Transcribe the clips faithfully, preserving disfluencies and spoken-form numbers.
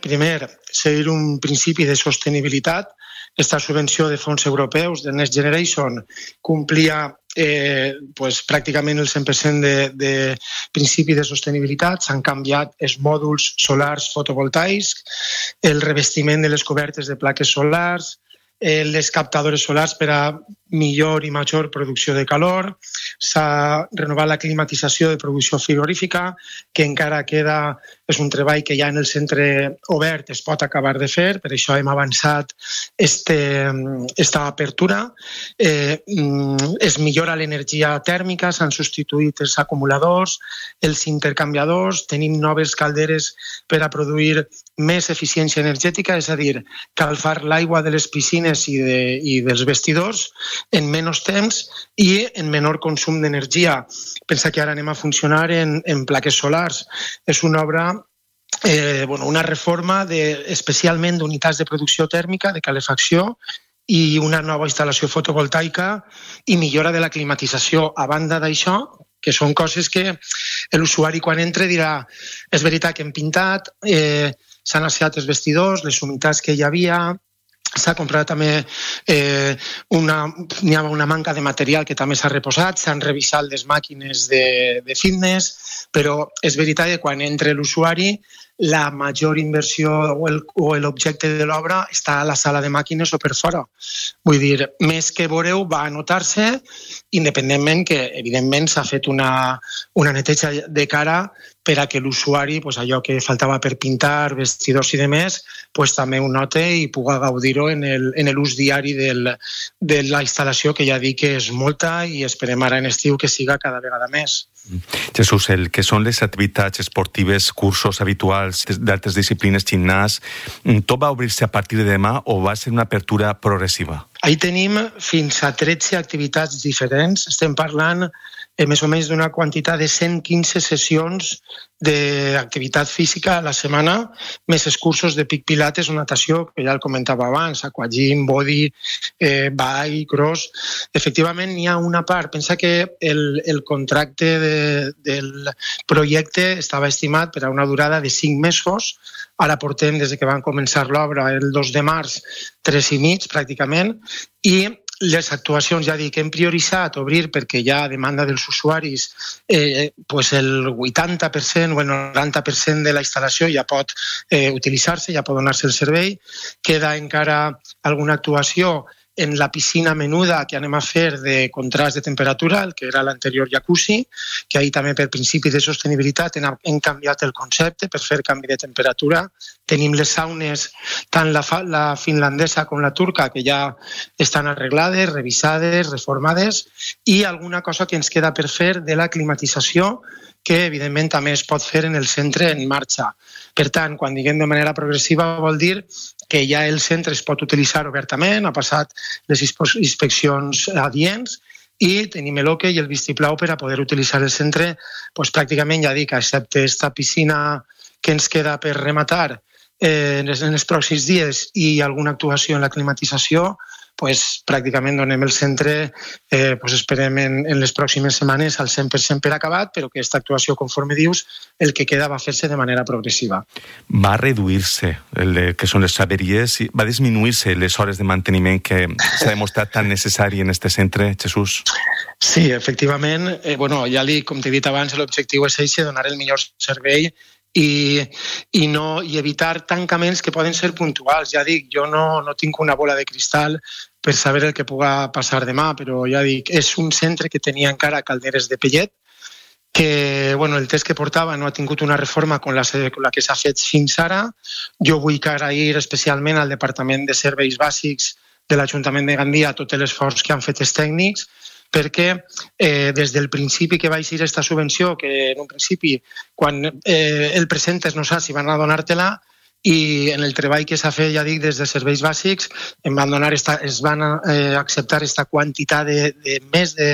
primer, seguir un principi de sostenibilitat. Esta subvenció de fons europeus de Next Generation complia eh, pues, pràcticament el cent per cent de, de principi de sostenibilitat. S'han canviat els mòduls solars fotovoltaics, el revestiment de les cobertes de plaques solars, eh, les captadores solars per a millor i major producció de calor. S'ha renovat la climatització de producció frigorífica, que encara queda, és un treball que ja en el centre obert es pot acabar de fer, per això hem avançat este, esta apertura. Eh, es millora l'energia tèrmica, s'han substituït els acumuladors, els intercanviadors, tenim noves calderes per a produir més eficiència energètica, és a dir, calfar l'aigua de les piscines i, de, i dels vestidors en menys temps i en menor consum d'energia. Pensa que ara anem a funcionar en, en plaques solars. És una obra, eh, bueno, una reforma de, especialment d'unitats de producció tèrmica, de calefacció, i una nova instal·lació fotovoltaica i millora de la climatització. A banda d'això, que són coses que l'usuari quan entra dirà és veritat que hem pintat, eh, s'han asseat els vestidors, les humitats que hi havia, s'ha comprat també eh, una, n'hi ha una manca de material que també s'ha reposat, s'han revisat les màquines de, de fitness, però és veritat que quan entra l'usuari la major inversió o l'objecte de l'obra està a la sala de màquines o per fora. Vull dir, més que veureu va anotar-se, independentment que, evidentment, s'ha fet una, una neteja de cara per a que l'usuari, pues, allò que faltava per pintar, vestidors i demés, pues, també ho note i pugui gaudir-ho en l'ús diari del, de la instal·lació, que ja dic que és molta i esperem ara en estiu que siga cada vegada més. Jesús, el que són les activitats esportives, cursos habituals d'altres disciplines, gimnàs, tot va obrir-se a partir de demà o va ser una apertura progressiva? Ahí tenim fins a tretze activitats diferents. Estem parlant eh, més o menys d'una quantitat de cent quinze sessions d'activitat física a la setmana, més els cursos de pic pilates o natació, que ja el comentava abans, aquagym, body, eh, ball, cross. Efectivament, n'hi ha una part. Pensa que el, el contracte de, del projecte estava estimat per a una durada de cinc mesos. Ara portem, des que van començar l'obra, el dos de març, tres i mig, pràcticament, i les actuacions, ja dic, hem prioritzat obrir perquè hi ha demanda dels usuaris, eh, pues el vuitanta per cent o el noranta per cent de la instal·lació ja pot eh, utilitzar-se, ja pot donar-se el servei. Queda encara alguna actuació en la piscina menuda que anem a fer de contrast de temperatura, el que era l'anterior jacuzzi, que ahir també per principi de sostenibilitat hem canviat el concepte per fer canvi de temperatura. Tenim les saunes, tant la, la finlandesa com la turca, que ja estan arreglades, revisades, reformades, i alguna cosa que ens queda per fer de la climatització, que evidentment també es pot fer en el centre en marxa. Per tant, quan diguem de manera progressiva vol dir que ja el centre es pot utilitzar obertament, ha passat les inspeccions adients i tenim l'ok i el vistiplau per a poder utilitzar el centre, pues, pràcticament, ja dic, excepte esta piscina que ens queda per rematar eh, en els pròxims dies i alguna actuació en la climatització, pues, pràcticament donem el centre, eh, pues, esperem en, en les pròximes setmanes al cent per cent per acabat, però que aquesta actuació, conforme dius, el que queda va fer-se de manera progressiva. Va reduir-se el que són les averies, va disminuir-se les hores de manteniment que s'ha demostrat tan necessari en este centre, Jesús? Sí, efectivament. Eh, bueno, ja li, com t'he dit abans, l'objectiu és ese, donar el millor servei i, i, no, i evitar tancaments que poden ser puntuals. Ja dic, jo no, no tinc una bola de cristal per saber el que puga passar demà, però ja dic, és un centre que tenia encara calderes de pellet, que bueno, el test que portava no ha tingut una reforma com la, com la que s'ha fet fins ara. Jo vull agrair especialment al Departament de Serveis Bàsics de l'Ajuntament de Gandia tot l'esforç que han fet els tècnics, perquè eh, des del principi que va eixir aquesta subvenció, que en un principi, quan eh, el presentes no saps si van a donar-te-la, i en el treball que s'ha fet, ja dic, des de serveis bàsics, em van donar esta, es van eh, acceptar aquesta quantitat de, de més de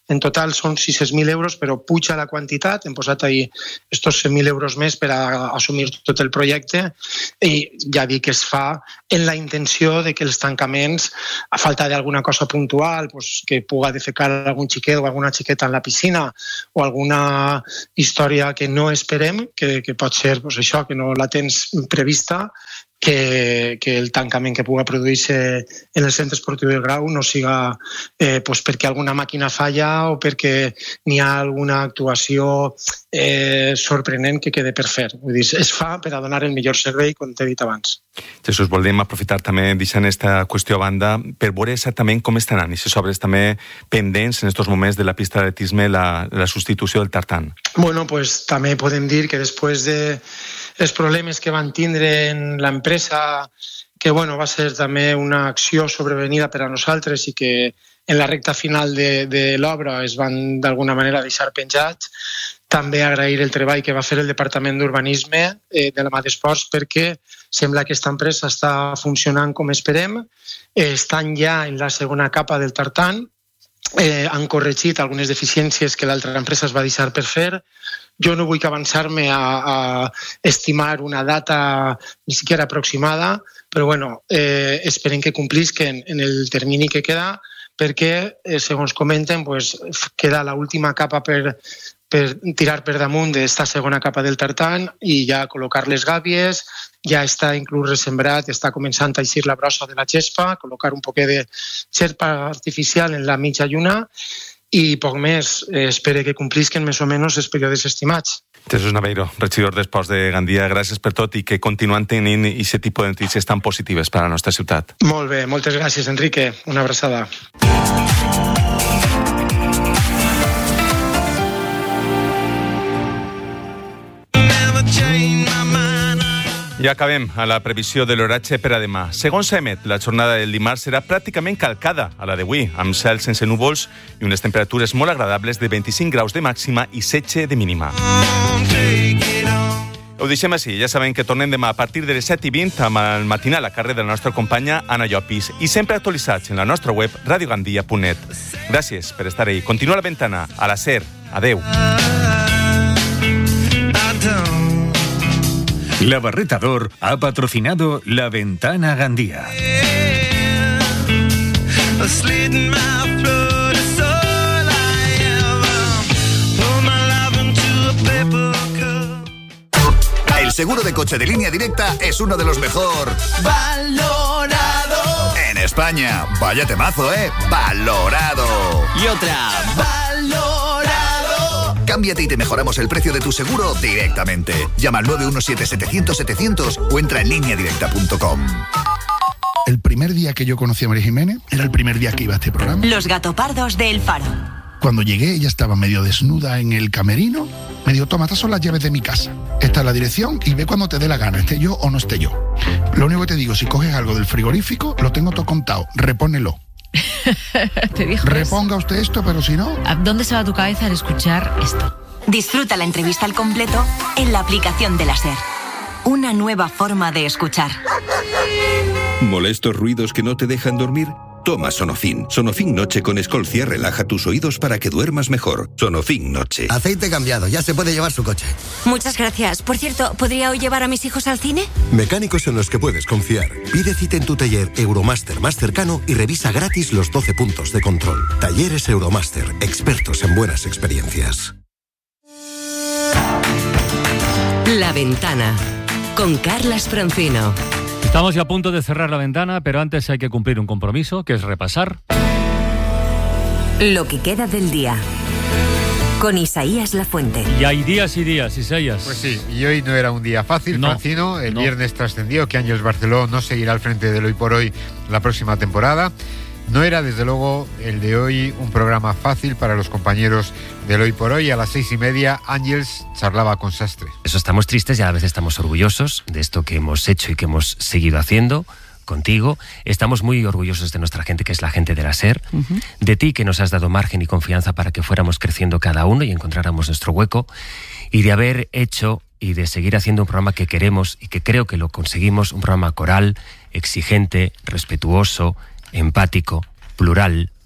En total són sis cents mil euros, però puja la quantitat, hem posat ahir estos cent mil euros més per a assumir tot el projecte i ja dic que es fa en la intenció de que els tancaments, a falta d'alguna cosa puntual, pues, que puga defecar algun xiquet o alguna xiqueta en la piscina o alguna història que no esperem, que, que pot ser pues, això, que no la tens prevista, que, que el tancament que puga produir-se en el centre esportiu del Grau no siga eh, pues perquè alguna màquina falla o perquè n'hi ha alguna actuació eh, sorprenent que quede per fer. Vull dir, es fa per a donar el millor servei, com t'he dit abans. Jesús, volem aprofitar també, deixant aquesta qüestió a banda, per veure exactament com estaran aquestes obres també pendents en aquests moments de la pista d'atletisme, la, la substitució del tartan. Bueno, pues també podem dir que després de els problemes que van tindre en l'empresa, que bueno, va ser també una acció sobrevenida per a nosaltres i que en la recta final de, de l'obra es van d'alguna manera deixar penjats, també agrair el treball que va fer el Departament d'Urbanisme eh, de la mà d'Esports, perquè sembla que aquesta empresa està funcionant com esperem, eh, estan ja en la segona capa del tartan, eh, han corregit algunes deficiències que l'altra empresa es va deixar per fer. Jo no vull que avançar-me a, a estimar una data ni siquiera aproximada, però bueno, eh, esperem que complisquen en el termini que queda, perquè, eh, segons comenten, pues, queda l'última capa per, per tirar per damunt d'esta segona capa del tartan i ja col·locar les gàbies, ja està inclús ressembrat, està començant a eixir la brossa de la gespa, col·locar un poquet de xerpa artificial en la mitja lluna i poc més, eh, espero que complisquen més o menys els períodes estimats. Jesús Naveiro, regidor d'Esports de Gandia, gràcies per tot i que continuen tenint aquest tipus de notícies tan positives per a la nostra ciutat. Molt bé, moltes gràcies, Enrique. Una abraçada. Ja acabem a la previsió de l'oratge per a demà. Segons Emet, la jornada del dimarts serà pràcticament calcada a la d'avui, amb cels sense núvols i unes temperatures molt agradables de vint-i-cinc graus de màxima i setze de mínima. Ho deixem així. Ja sabem que tornem demà a partir de les set i vint amb el matinal a càrrec de la nostra companya Anna Llopis i sempre actualitzats en la nostra web radio gandia punt net. Gràcies per estar ahí. Continua la ventana. A la SER. Adeu. La Barreta d'Or ha patrocinado La Ventana Gandía. El seguro de coche de Línea Directa es uno de los mejor valorado en España. Vaya temazo, ¿eh? Valorado. Y otra, valorado. Cámbiate y te mejoramos el precio de tu seguro directamente. Llama al nueve uno siete, setecientos, setecientos o entra en línea directa punto com. El primer día que yo conocí a María Jiménez era el primer día que iba a este programa. Los gatopardos de El Faro. Cuando llegué, ella estaba medio desnuda en el camerino. Me dijo, toma, estas son las llaves de mi casa. Esta es la dirección y ve cuando te dé la gana, esté yo o no esté yo. Lo único que te digo, si coges algo del frigorífico, lo tengo todo contado, repónelo. ¿Te dijo Reponga eso? usted esto, pero si no... ¿A dónde se va tu cabeza al escuchar esto? Disfruta la entrevista al completo en la aplicación de la SER. Una nueva forma de escuchar. ¿Molestos ruidos que no te dejan dormir? Toma Sonofin. Sonofin Noche con Escolcia relaja tus oídos para que duermas mejor. Sonofin Noche. Aceite cambiado, ya se puede llevar su coche. Muchas gracias. Por cierto, ¿podría hoy llevar a mis hijos al cine? Mecánicos en los que puedes confiar. Pide cita en tu taller Euromaster más cercano y revisa gratis los doce puntos de control. Talleres Euromaster, expertos en buenas experiencias. La Ventana, con Carlas Francino. Estamos ya a punto de cerrar la ventana, pero antes hay que cumplir un compromiso, que es repasar lo que queda del día, con Isaías Lafuente. Y hay días y días, Isaías. Pues sí, y hoy no era un día fácil, no, Francino. El no. viernes trascendió que Ángeles Barceló no seguirá al frente del Hoy por Hoy la próxima temporada. No era, desde luego, el de hoy un programa fácil para los compañeros del Hoy por Hoy. A las seis y media, Ángeles charlaba con Sastre. Eso, estamos tristes y a la vez estamos orgullosos de esto que hemos hecho y que hemos seguido haciendo contigo. Estamos muy orgullosos de nuestra gente, que es la gente de la SER, uh-huh. de ti, que nos has dado margen y confianza para que fuéramos creciendo cada uno y encontráramos nuestro hueco, y de haber hecho y de seguir haciendo un programa que queremos y que creo que lo conseguimos, un programa coral, exigente, respetuoso, empático, plural,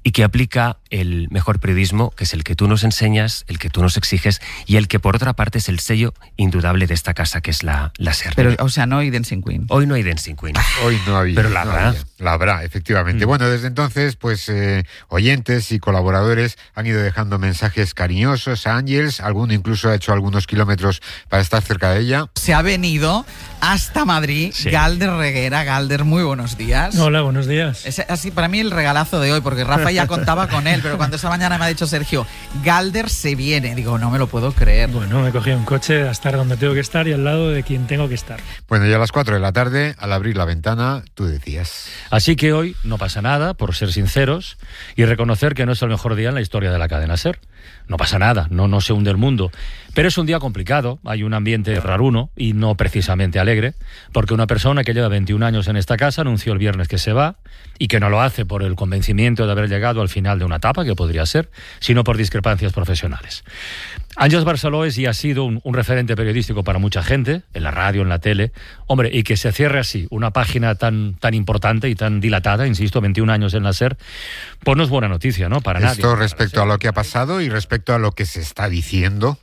y que aplica el mejor periodismo, que es el que tú nos enseñas, el que tú nos exiges y el que por otra parte es el sello indudable de esta casa, que es la, la SER. Pero, o sea, no hay Dancing Queen. Hoy no hay Dancing Queen. Hoy no había. Pero la no habrá. había. La habrá, efectivamente. Mm. Bueno, desde entonces, pues eh, oyentes y colaboradores han ido dejando mensajes cariñosos a Ángels, alguno incluso ha hecho algunos kilómetros para estar cerca de ella. Se ha venido hasta Madrid, sí. Galder Reguera. Galder, muy buenos días. Hola, buenos días. Es así para mí el regalazo de hoy, porque Rafa ya contaba con él, pero cuando esa mañana me ha dicho Sergio, Galder se viene, digo, no me lo puedo creer. Bueno, me he cogido un coche a estar donde tengo que estar y al lado de quien tengo que estar. Bueno, ya a las cuatro de la tarde, al abrir la ventana, tú decías. Así que hoy no pasa nada, por ser sinceros, y reconocer que no es el mejor día en la historia de la cadena SER. No pasa nada, no, no se hunde el mundo. Pero es un día complicado, hay un ambiente raruno y no precisamente alegre, porque una persona que lleva veintiún años en esta casa anunció el viernes que se va y que no lo hace por el convencimiento de haber llegado al final de una etapa, que podría ser, sino por discrepancias profesionales. Àngels Barceló es y ha sido un, un referente periodístico para mucha gente, en la radio, en la tele. Hombre, y que se cierre así una página tan, tan importante y tan dilatada, insisto, veintiún años en la SER, pues no es buena noticia, ¿no? Para nadie. Esto respecto a lo que ha pasado y respecto a lo que se está diciendo.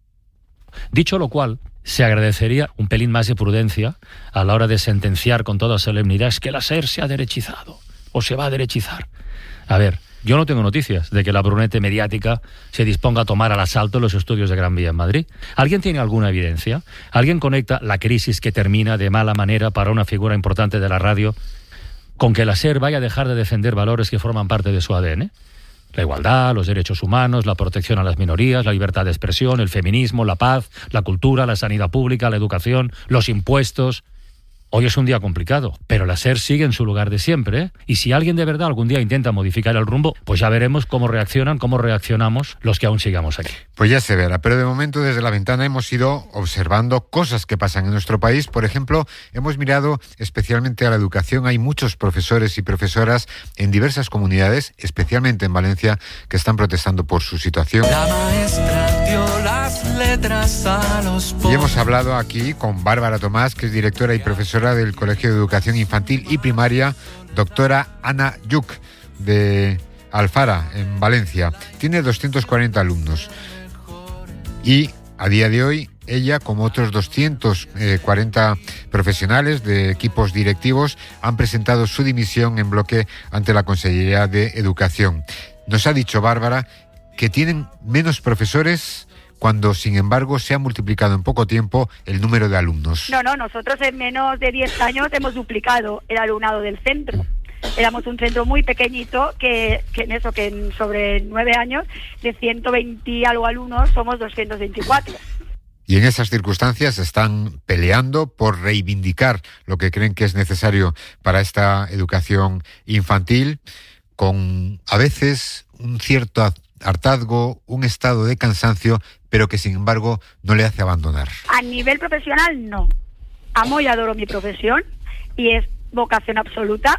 Dicho lo cual, se agradecería un pelín más de prudencia a la hora de sentenciar con toda solemnidad es que la SER se ha derechizado o se va a derechizar. A ver, yo no tengo noticias de que la brunete mediática se disponga a tomar al asalto los estudios de Gran Vía en Madrid. ¿Alguien tiene alguna evidencia? ¿Alguien conecta la crisis que termina de mala manera para una figura importante de la radio con que la SER vaya a dejar de defender valores que forman parte de su A D N? La igualdad, los derechos humanos, la protección a las minorías, la libertad de expresión, el feminismo, la paz, la cultura, la sanidad pública, la educación, los impuestos. Hoy es un día complicado, pero la SER sigue en su lugar de siempre, ¿eh? Y si alguien de verdad algún día intenta modificar el rumbo, pues ya veremos cómo reaccionan, cómo reaccionamos los que aún sigamos aquí. Pues ya se verá, pero de momento desde la ventana hemos ido observando cosas que pasan en nuestro país. Por ejemplo, hemos mirado especialmente a la educación. Hay muchos profesores y profesoras en diversas comunidades, especialmente en Valencia, que están protestando por su situación. La maestra dio las letras a los y hemos hablado aquí con Bárbara Tomás, que es directora y profesora del Colegio de Educación Infantil y Primaria, doctora Ana Yuc, de Alfara, en Valencia. Tiene doscientos cuarenta alumnos. Y a día de hoy, ella, como otros doscientos cuarenta profesionales de equipos directivos, han presentado su dimisión en bloque ante la Consejería de Educación. Nos ha dicho Bárbara que tienen menos profesores cuando, sin embargo, se ha multiplicado en poco tiempo el número de alumnos. No, no, nosotros en menos de diez años hemos duplicado el alumnado del centro. Éramos un centro muy pequeñito que, que en eso, que en sobre nueve años, de ciento veinte y algo alumnos, somos doscientos veinticuatro. Y en esas circunstancias están peleando por reivindicar lo que creen que es necesario para esta educación infantil, con a veces un cierto hartazgo, un estado de cansancio, pero que sin embargo no le hace abandonar. A nivel profesional, no. Amo y adoro mi profesión y es vocación absoluta.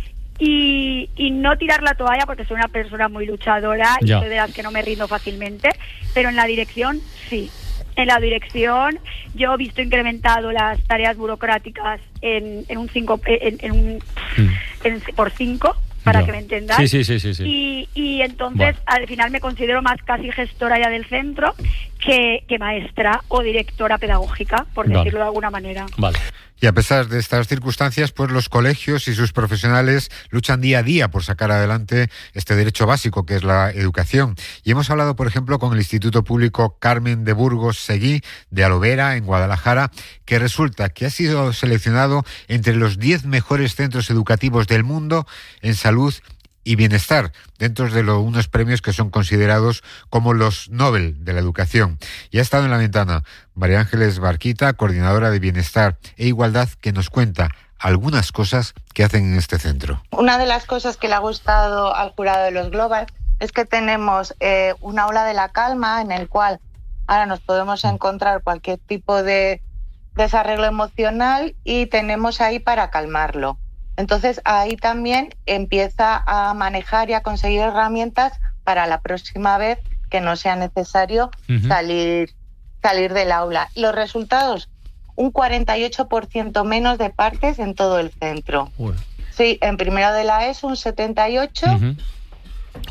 Y, y no tirar la toalla porque soy una persona muy luchadora y soy de las que no me rindo fácilmente, pero en la dirección sí. En la dirección yo he visto incrementado las tareas burocráticas en, en un cinco en, en un mm. en, por cinco, para no. que me entendáis. Sí, sí, sí, sí, sí. Y, y entonces bueno. al final me considero más casi gestora ya del centro que, que maestra o directora pedagógica, por vale. decirlo de alguna manera. Vale. Y a pesar de estas circunstancias, pues los colegios y sus profesionales luchan día a día por sacar adelante este derecho básico que es la educación. Y hemos hablado, por ejemplo, con el Instituto Público Carmen de Burgos Seguí de Alovera, en Guadalajara, que resulta que ha sido seleccionado entre los diez mejores centros educativos del mundo en salud y bienestar, dentro de lo, unos premios que son considerados como los Nobel de la educación. Y ha estado en la ventana María Ángeles Barquita, coordinadora de Bienestar e Igualdad, que nos cuenta algunas cosas que hacen en este centro. Una de las cosas que le ha gustado al jurado de los Global es que tenemos eh, una aula de la calma en el cual ahora nos podemos encontrar cualquier tipo de desarreglo emocional y tenemos ahí para calmarlo. Entonces ahí también empieza a manejar y a conseguir herramientas para la próxima vez que no sea necesario uh-huh. salir, salir del aula. Los resultados, un cuarenta y ocho por ciento menos de partes en todo el centro. Uh. Sí, en primero de la ESO un setenta y ocho por ciento uh-huh.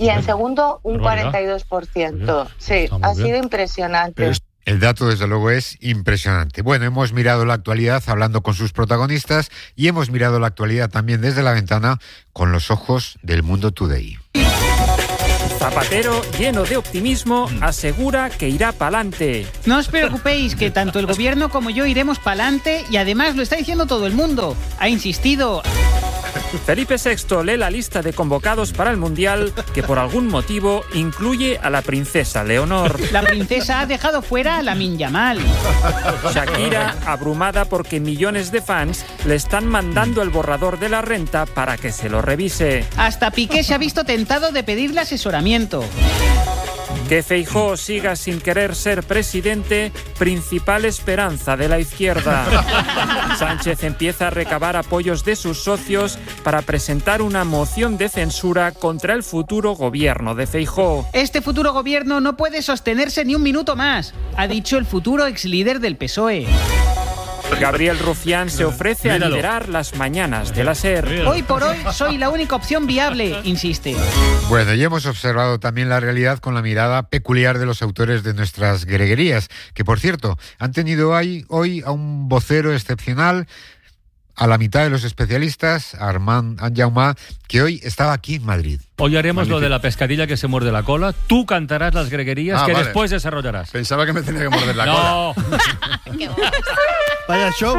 y en segundo un cuarenta y dos por ciento. Sí, ha sido impresionante. El dato, desde luego, es impresionante. Bueno, hemos mirado la actualidad hablando con sus protagonistas y hemos mirado la actualidad también desde la ventana con los ojos del Mundo Today. Zapatero, lleno de optimismo, asegura que irá pa'lante. No os preocupéis, que tanto el gobierno como yo iremos pa'lante y además lo está diciendo todo el mundo. Ha insistido. Felipe sexto lee la lista de convocados para el Mundial, que por algún motivo incluye a la princesa Leonor. La princesa ha dejado fuera a Lamine Yamal. Shakira, abrumada porque millones de fans le están mandando el borrador de la renta para que se lo revise. Hasta Piqué se ha visto tentado de pedirle asesoramiento. Que Feijóo siga sin querer ser presidente, principal esperanza de la izquierda. Sánchez empieza a recabar apoyos de sus socios para presentar una moción de censura contra el futuro gobierno de Feijóo. Este futuro gobierno no puede sostenerse ni un minuto más, ha dicho el futuro exlíder del P S O E. Gabriel Rufián se ofrece a liderar las mañanas de la SER. Hoy por hoy soy la única opción viable, insiste. Bueno, y hemos observado también la realidad con la mirada peculiar de los autores de nuestras greguerías, que por cierto, han tenido hoy, hoy a un vocero excepcional, a la mitad de los especialistas, Armand Anjaumá, que hoy estaba aquí en Madrid. Hoy haremos Magnífico. Lo de la pescadilla que se muerde la cola. Tú cantarás las greguerías ah, que vale. Después desarrollarás. Pensaba que me tenía que morder la no. cola. Vaya show.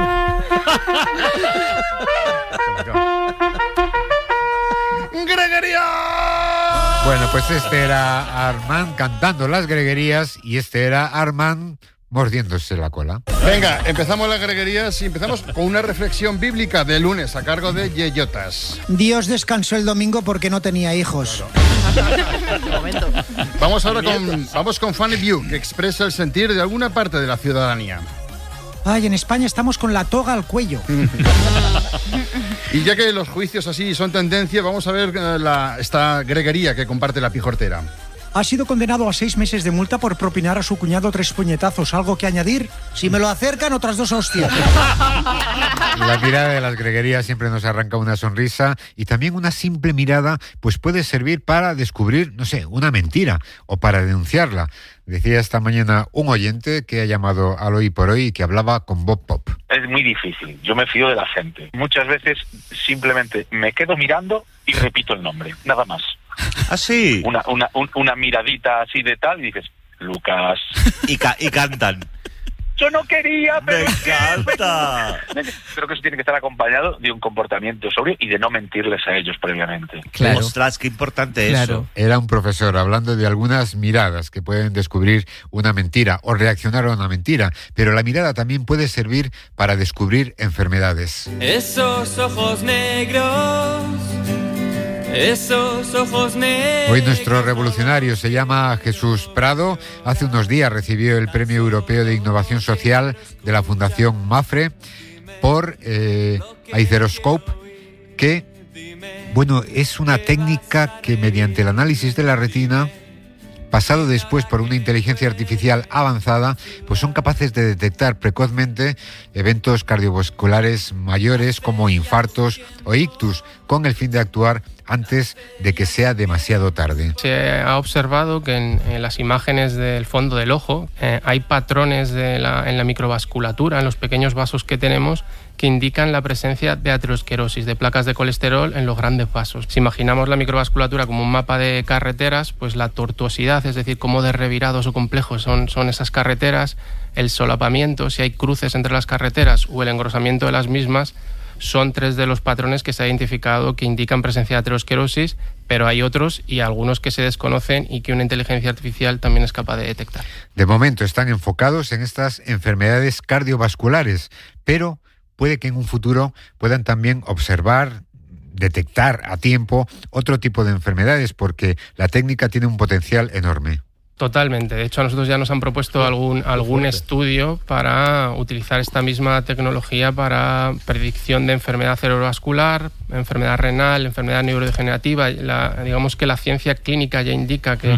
¡Greguería! Bueno, pues este era Armand cantando las greguerías y este era Armand mordiéndose la cola. Venga, empezamos las greguerías y empezamos con una reflexión bíblica de lunes a cargo de Yeyotas. Dios descansó el domingo porque no tenía hijos. Claro. Vamos ahora con, vamos con Funny View, que expresa el sentir de alguna parte de la ciudadanía. Ay, en España estamos con la toga al cuello. Y ya que los juicios así son tendencia, vamos a ver la, esta greguería que comparte la Pijortera. Ha sido condenado a seis meses de multa por propinar a su cuñado tres puñetazos. ¿Algo que añadir? Si me lo acercan, otras dos hostias. La mirada de las greguerías siempre nos arranca una sonrisa y también una simple mirada pues puede servir para descubrir, no sé, una mentira o para denunciarla. Decía esta mañana un oyente que ha llamado al Hoy por Hoy y que hablaba con Bob Pop. Es muy difícil, yo me fío de la gente. Muchas veces simplemente me quedo mirando y repito el nombre, nada más. ¿Ah, sí? Una, una, un, una miradita así de tal y dices, Lucas. Y, ca- y cantan. Yo no quería, pero... ¡Me encanta! Creo que eso tiene que estar acompañado de un comportamiento sobrio y de no mentirles a ellos previamente. Claro. Ostras, qué importante claro. eso. Era un profesor hablando de algunas miradas que pueden descubrir una mentira o reaccionar a una mentira, pero la mirada también puede servir para descubrir enfermedades. Esos ojos negros... Esos ojos negros. Hoy nuestro revolucionario se llama Jesús Prado. Hace unos días recibió el Premio Europeo de Innovación Social de la Fundación MAFRE por eh, Aitheroscope, que, bueno, es una técnica que mediante el análisis de la retina, pasado después por una inteligencia artificial avanzada, pues son capaces de detectar precozmente eventos cardiovasculares mayores como infartos o ictus, con el fin de actuar antes de que sea demasiado tarde. Se ha observado que en, en las imágenes del fondo del ojo eh, hay patrones de la, en la microvasculatura, en los pequeños vasos que tenemos, que indican la presencia de aterosclerosis, de placas de colesterol en los grandes vasos. Si imaginamos la microvasculatura como un mapa de carreteras, pues la tortuosidad, es decir, cómo de revirados o complejos son, son esas carreteras, el solapamiento, si hay cruces entre las carreteras o el engrosamiento de las mismas, son tres de los patrones que se ha identificado que indican presencia de aterosclerosis, pero hay otros y algunos que se desconocen y que una inteligencia artificial también es capaz de detectar. De momento están enfocados en estas enfermedades cardiovasculares, pero puede que en un futuro puedan también observar, detectar a tiempo otro tipo de enfermedades, porque la técnica tiene un potencial enorme. Totalmente. De hecho, a nosotros ya nos han propuesto algún, algún estudio para utilizar esta misma tecnología para predicción de enfermedad cerebrovascular, enfermedad renal, enfermedad neurodegenerativa. La, digamos que la ciencia clínica ya indica que, uh-huh.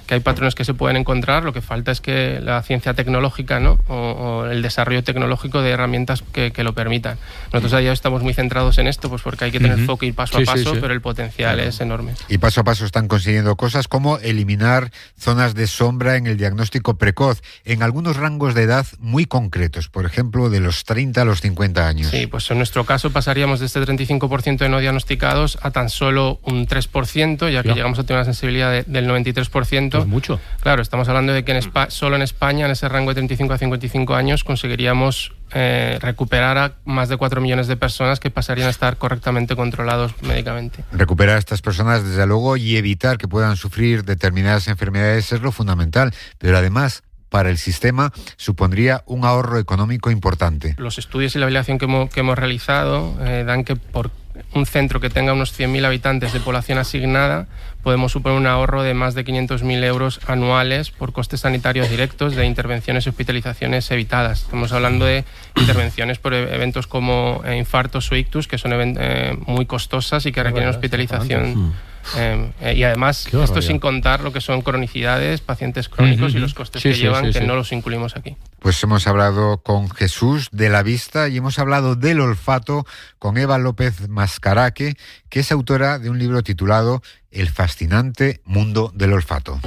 que hay patrones que se pueden encontrar, lo que falta es que la ciencia tecnológica, ¿no? o, o el desarrollo tecnológico de herramientas que, que lo permitan. Nosotros a día estamos muy centrados en esto, pues porque hay que tener uh-huh. foco y ir paso sí, a paso, sí, sí. pero el potencial claro. es enorme. Y paso a paso están consiguiendo cosas como eliminar zonas de sombra en el diagnóstico precoz, en algunos rangos de edad muy concretos, por ejemplo, de los treinta a los cincuenta años. Sí, pues en nuestro caso pasaríamos de este treinta y cinco por ciento de no diagnosticados a tan solo un tres por ciento, ya que ya. llegamos a tener una sensibilidad de, del noventa y tres por ciento. Pues mucho. Claro, estamos hablando de que en Espa- solo en España, en ese rango de treinta y cinco a cincuenta y cinco años, conseguiríamos eh, recuperar a más de cuatro millones de personas que pasarían a estar correctamente controlados médicamente. Recuperar a estas personas, desde luego, y evitar que puedan sufrir determinadas enfermedades es lo fundamental, pero además, para el sistema supondría un ahorro económico importante. Los estudios y la validación que hemos, que hemos realizado eh, dan que por un centro que tenga unos cien mil habitantes de población asignada podemos suponer un ahorro de más de quinientos mil euros anuales por costes sanitarios directos de intervenciones y hospitalizaciones evitadas. Estamos hablando de intervenciones por eventos como eh, infartos o ictus, que son eh, muy costosas y que requieren hospitalización. Eh, eh, y además, esto sin contar lo que son cronicidades, pacientes crónicos uh-huh. y los costes sí, que sí, llevan, sí, que sí. no los incluimos aquí. Pues hemos hablado con Jesús de la vista y hemos hablado del olfato con Eva López Mascaraque, que es autora de un libro titulado El fascinante mundo del olfato.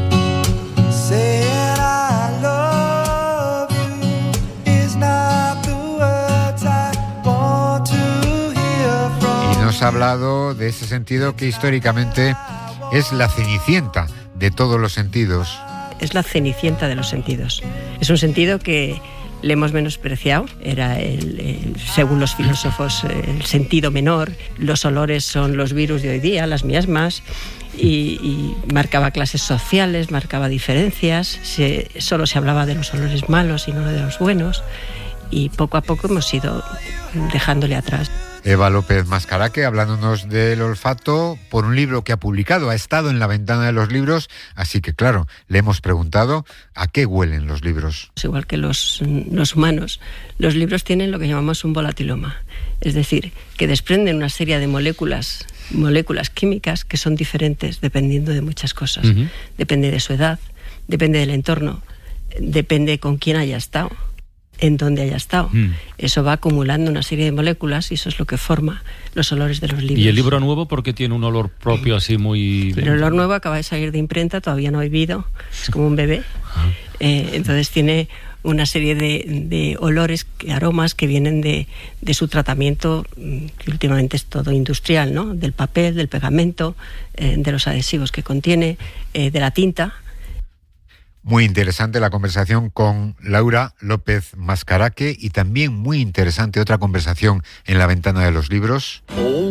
Nos ha hablado de ese sentido que históricamente es la cenicienta de todos los sentidos. Es la cenicienta de los sentidos. Es un sentido que le hemos menospreciado. Era, el, el, según los filósofos, el sentido menor. Los olores son los virus de hoy día, las miasmas. Y, y marcaba clases sociales, marcaba diferencias. Se, solo se hablaba de los olores malos y no de los buenos. Y poco a poco hemos ido dejándole atrás. Eva López Mascaraque, hablándonos del olfato por un libro que ha publicado, ha estado en la ventana de los libros, así que claro, le hemos preguntado a qué huelen los libros. Es igual que los, los humanos, los libros tienen lo que llamamos un volatiloma, es decir, que desprenden una serie de moléculas, moléculas químicas que son diferentes dependiendo de muchas cosas. Uh-huh. Depende de su edad, depende del entorno, depende con quién haya estado, en donde haya estado. Mm. Eso va acumulando una serie de moléculas y eso es lo que forma los olores de los libros. ¿Y el libro nuevo porque tiene un olor propio así muy...? El olor nuevo acaba de salir de imprenta, todavía no ha vivido, es como un bebé. Ah. Eh, entonces tiene una serie de, de olores, aromas que vienen de, de su tratamiento, que últimamente es todo industrial, ¿no? Del papel, del pegamento, eh, de los adhesivos que contiene, eh, de la tinta. Muy interesante la conversación con Laura López Mascaraque y también muy interesante otra conversación en la ventana de los libros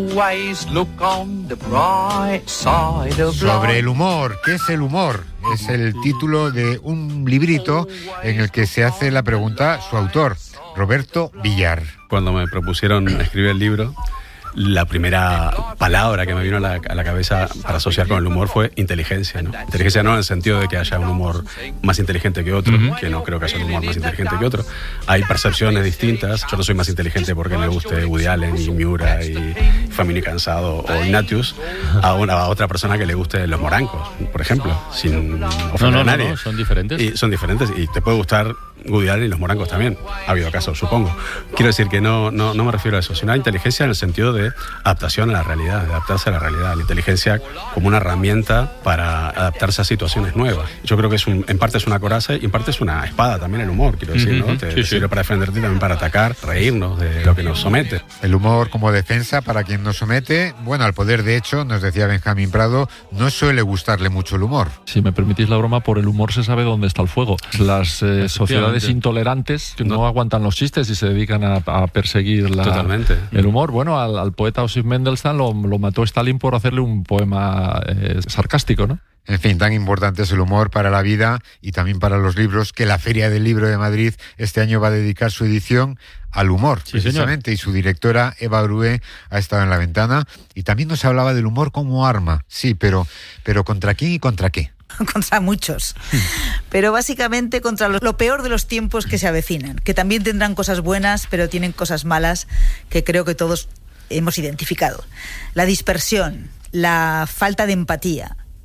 sobre el humor. ¿Qué es el humor? Es el título de un librito en el que se hace la pregunta su autor, Roberto Villar. Cuando me propusieron escribir el libro, la primera palabra que me vino a la, a la cabeza para asociar con el humor fue inteligencia, ¿no? Inteligencia no en el sentido de que haya un humor más inteligente que otro, uh-huh. que no creo que haya un humor más inteligente que otro. Hay percepciones distintas. Yo no soy más inteligente porque me guste Woody Allen y Miura y Family Cansado o Ignatius a, una, a otra persona que le guste Los Morancos, por ejemplo, sin ofender no, no, a nadie. No, no, son diferentes. Y son diferentes y te puede gustar Woody Allen y Los Morancos también. Ha habido casos, supongo. Quiero decir que no, no, no me refiero a eso, sino a inteligencia en el sentido de adaptación a la realidad, de adaptarse a la realidad. La inteligencia como una herramienta para adaptarse a situaciones nuevas. Yo creo que es un, en parte es una coraza y en parte es una espada también el humor, quiero decir, ¿no? Te, sí, te sirve sí. para defenderte y también para atacar, reírnos de lo que nos somete. El humor como defensa para quien nos somete. Bueno, al poder, de hecho, nos decía Benjamín Prado, no suele gustarle mucho el humor. Si me permitís la broma, por el humor se sabe dónde está el fuego. Las eh, sociedades intolerantes que no, no aguantan los chistes y se dedican a, a perseguir la, Totalmente. el humor. Bueno, al, al poeta Osip Mandelstam lo, lo mató Stalin por hacerle un poema eh, sarcástico, ¿no? En fin, tan importante es el humor para la vida y también para los libros, que la Feria del Libro de Madrid este año va a dedicar su edición al humor, sí, precisamente, señor. Y su directora, Eva Brué, ha estado en la ventana y también nos hablaba del humor como arma. Sí, pero, pero ¿contra quién y contra qué? Contra muchos, pero básicamente contra lo, lo peor de los tiempos que se avecinan, que también tendrán cosas buenas, pero tienen cosas malas que creo que todos hemos identificado. La dispersión, la falta de empatía,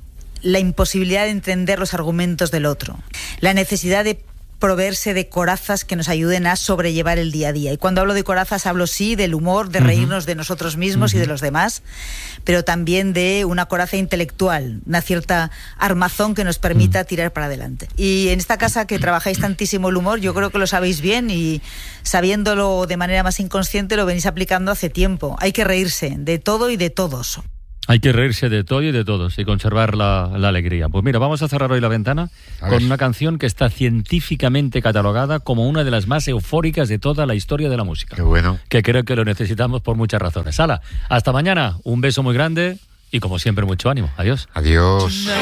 la imposibilidad de entender los argumentos del otro, la necesidad de proveerse de corazas que nos ayuden a sobrellevar el día a día. Y cuando hablo de corazas hablo sí del humor, de reírnos uh-huh. de nosotros mismos uh-huh. y de los demás, pero también de una coraza intelectual, una cierta armazón que nos permita uh-huh. tirar para adelante. Y en esta casa que trabajáis tantísimo el humor, yo creo que lo sabéis bien y sabiéndolo de manera más inconsciente lo venís aplicando hace tiempo. Hay que reírse de todo y de todos. Hay que reírse de todo y de todos y conservar la, la alegría. Pues mira, vamos a cerrar hoy la ventana con una canción que está científicamente catalogada como una de las más eufóricas de toda la historia de la música. Qué bueno. Que creo que lo necesitamos por muchas razones. Hala, hasta mañana. Un beso muy grande y como siempre mucho ánimo. Adiós. Adiós.